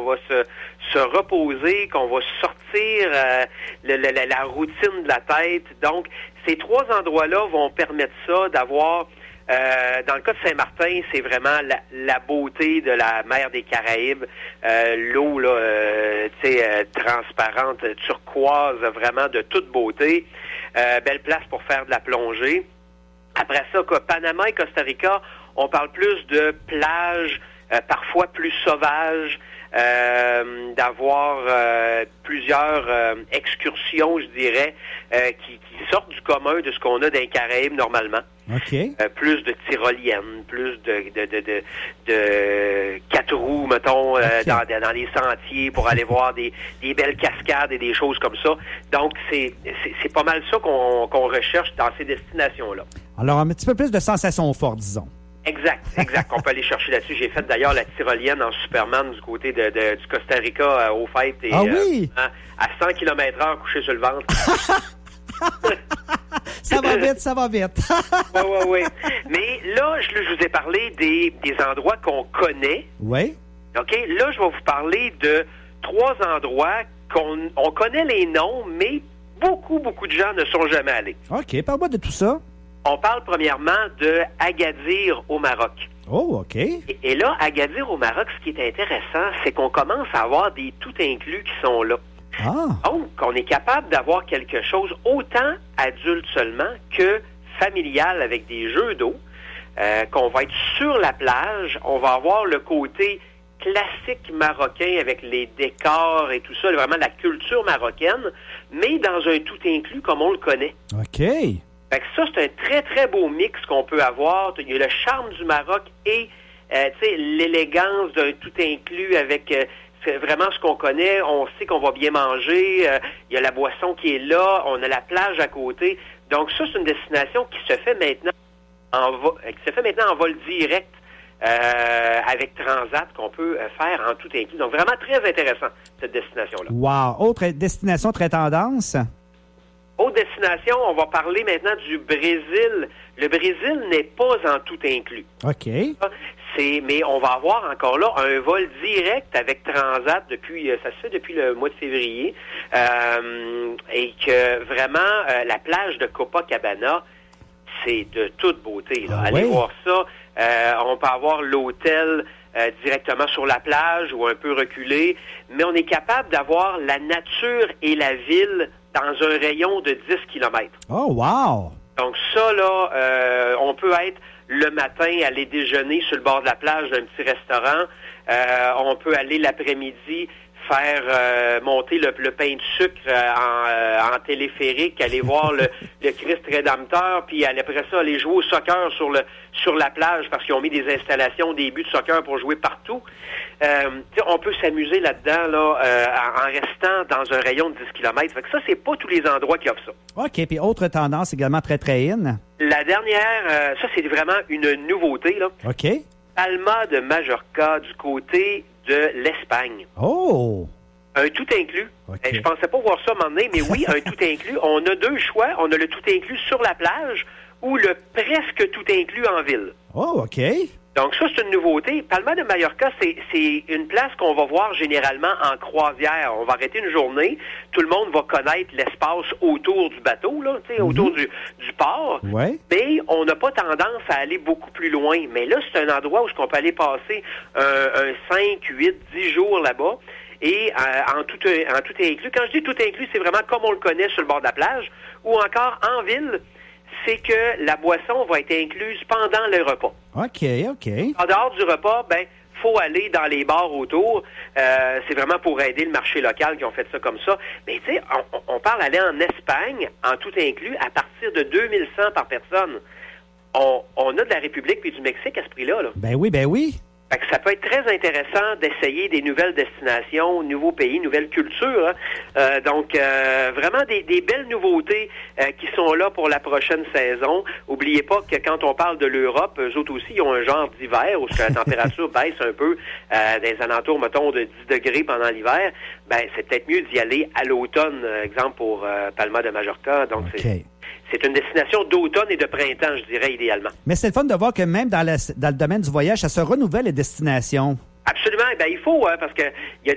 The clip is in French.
va se reposer, qu'on va sortir la routine de la tête. Donc, ces 3 endroits-là vont permettre ça, d'avoir... dans le cas de Saint-Martin, c'est vraiment la beauté de la mer des Caraïbes. L'eau, là, transparente, turquoise, vraiment de toute beauté. Belle place pour faire de la plongée. Après ça, Panama et Costa Rica, on parle plus de plages, parfois plus sauvages, d'avoir plusieurs excursions, je dirais, qui sortent du commun de ce qu'on a dans les Caraïbes normalement. OK. Plus de tyroliennes, plus de 4 roues, mettons, okay, dans les sentiers pour aller voir des belles cascades et des choses comme ça. Donc, c'est pas mal ça qu'on recherche dans ces destinations-là. Alors, un petit peu plus de sensations fortes, disons. Exact. On peut aller chercher là-dessus. J'ai fait d'ailleurs la tyrolienne en Superman du côté du Costa Rica au fait. Et, oui? À 100 km/h couché sur le ventre. Ça va vite. Oui. Mais là, je vous ai parlé des endroits qu'on connaît. Oui. OK? Là, je vais vous parler de 3 endroits on connaît les noms, mais beaucoup de gens ne sont jamais allés. OK. Parle-moi de tout ça. On parle premièrement de Agadir au Maroc. Oh, OK. Et là, Agadir au Maroc, ce qui est intéressant, c'est qu'on commence à avoir des tout inclus qui sont là. Ah. Donc, on est capable d'avoir quelque chose autant adulte seulement que familial avec des jeux d'eau, qu'on va être sur la plage, on va avoir le côté classique marocain avec les décors et tout ça, vraiment la culture marocaine, mais dans un tout inclus comme on le connaît. OK. Fait que ça, c'est un très, très beau mix qu'on peut avoir. Il y a le charme du Maroc et l'élégance d'un tout inclus avec c'est vraiment ce qu'on connaît. On sait qu'on va bien manger. Il y a la boisson qui est là. On a la plage à côté. Donc ça, c'est une destination qui se fait maintenant en vol direct avec Transat qu'on peut faire en tout inclus. Donc vraiment très intéressant, cette destination-là. Wow! Autre destination très tendance? Autre destination, on va parler maintenant du Brésil. Le Brésil n'est pas en tout inclus. OK. Mais on va avoir encore là un vol direct avec Transat ça se fait depuis le mois de février. Et que vraiment, la plage de Copacabana, c'est de toute beauté. Là. Allez voir ça. On peut avoir l'hôtel directement sur la plage ou un peu reculé. Mais on est capable d'avoir la nature et la ville dans un rayon de 10 km. Oh, wow! Donc ça, là, on peut être le matin, aller déjeuner sur le bord de la plage d'un petit restaurant. On peut aller l'après-midi faire monter le pain de sucre en téléphérique, aller voir le Christ Rédempteur, puis après ça, aller jouer au soccer sur la plage parce qu'ils ont mis des installations, des buts de soccer pour jouer partout. On peut s'amuser là-dedans là, en restant dans un rayon de 10 km. Fait que ça, c'est pas tous les endroits qui offrent ça. OK. Puis autre tendance également très, très in. La dernière, ça, c'est vraiment une nouveauté. Là. OK. Palma de Majorca du côté de l'Espagne. Oh! Un tout inclus. Okay. Je pensais pas voir ça un moment donné, mais oui, un tout inclus. On a 2 choix. On a le tout inclus sur la plage ou le presque tout inclus en ville. Oh, OK. Donc ça, c'est une nouveauté. Palma de Mallorca, c'est une place qu'on va voir généralement en croisière. On va arrêter une journée. Tout le monde va connaître l'espace autour du bateau, là, autour du port. Ouais. Mais on n'a pas tendance à aller beaucoup plus loin. Mais là, c'est un endroit où on peut aller passer un 5, 8, 10 jours là-bas. Et en tout inclus. Quand je dis tout inclus, c'est vraiment comme on le connaît sur le bord de la plage. Ou encore en ville, c'est que la boisson va être incluse pendant le repas. OK. En dehors du repas, faut aller dans les bars autour. C'est vraiment pour aider le marché local qui ont fait ça comme ça. Mais tu sais, on parle d'aller en Espagne, en tout inclus, à partir de 2100 par personne. On a de la République puis du Mexique à ce prix-là. Là. Ben oui. Fait que ça peut être très intéressant d'essayer des nouvelles destinations, nouveaux pays, nouvelles cultures. Hein. Donc, vraiment des belles nouveautés qui sont là pour la prochaine saison. Oubliez pas que quand on parle de l'Europe, eux autres aussi, ils ont un genre d'hiver où la température baisse un peu des alentours, mettons, de 10 degrés pendant l'hiver. C'est peut-être mieux d'y aller à l'automne, exemple pour Palma de Majorca. Donc, c'est une destination d'automne et de printemps, je dirais, idéalement. Mais c'est le fun de voir que même dans le domaine du voyage, ça se renouvelle les destinations. Absolument. Il faut, parce que il y a